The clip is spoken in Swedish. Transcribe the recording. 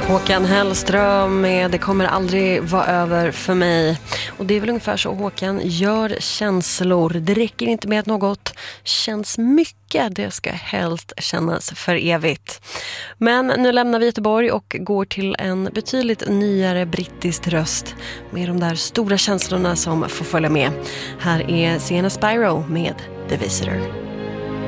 Håkan Hellström med Det kommer aldrig vara över för mig. Och det är väl ungefär så Håkan gör känslor. Det räcker inte med att något känns mycket. Det ska helst kännas för evigt. Men nu lämnar vi Göteborg och går till en betydligt nyare brittisk röst med de där stora känslorna som får följa med. Här är Sienna Spyro med The Visitor.